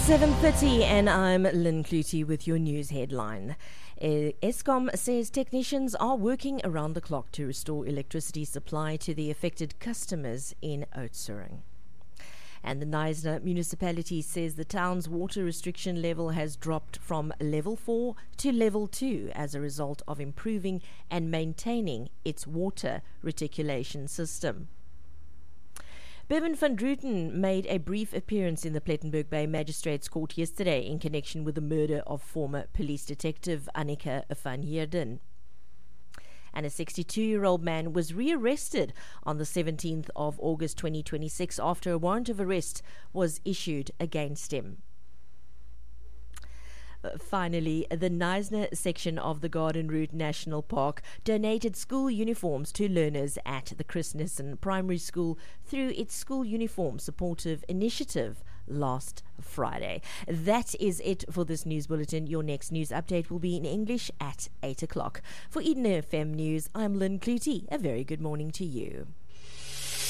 7:30 and I'm Lynn Clutie with your news headline. Eskom says technicians are working around the clock to restore electricity supply to the affected customers in Oudtshoorn. And the Knysna municipality says the town's water restriction level has dropped from level 4 to level 2 as a result of improving and maintaining its water reticulation system. Bevan van Druten made a brief appearance in the Plettenberg Bay Magistrates Court yesterday in connection with the murder of former police detective Annika van Heerden. And a 62-year-old man was rearrested on the 17th of August 2026 after a warrant of arrest was issued against him. Finally, the Knysna section of the Garden Route National Park donated school uniforms to learners at the Chris Nissen Primary School through its school uniform supportive initiative last Friday. That is it for this news bulletin. Your next news update will be in English at 8 o'clock. For Eden FM News, I'm Lynn Clutie. A very good morning to you.